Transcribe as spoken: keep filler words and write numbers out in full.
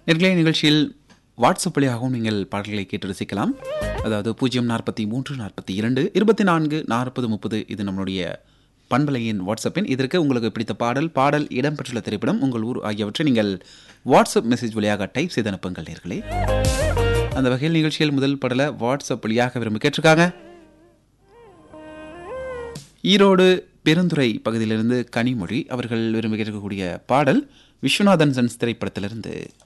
நேர்களே, நிகழ்ச்சியில் வாட்ஸ்அப் வழியாகவும் நீங்கள் பாடல்களை கேட்டு ரசிக்கலாம். அதாவது பூஜ்ஜியம் நாற்பத்தி மூன்று நாற்பத்தி இரண்டு இருபத்தி நான்கு நாற்பது முப்பது இது நம்மளுடைய பண்பலையின் வாட்ஸ்அப் எண். இதற்கு உங்களுக்கு பிடித்த பாடல், பாடல் இடம்பெற்றுள்ள திரைப்படம், உங்கள் ஊர் ஆகியவற்றை நீங்கள் வாட்ஸ்அப் மெசேஜ் வழியாக டைப் செய்து அனுப்புங்கள் நேர்களே. அந்த வகையில் நிகழ்ச்சியில் முதல் பாடலை வாட்ஸ்அப் வழியாக விரும்பி கேட்டிருக்காங்க. ஈரோடு பெருந்துறை பகுதியிலிருந்து கனிமொழி அவர்கள் விரும்பி கேட்கக்கூடிய பாடல் விஸ்வநாதன் சன்ஸ் திரைப்படத்திலிருந்து.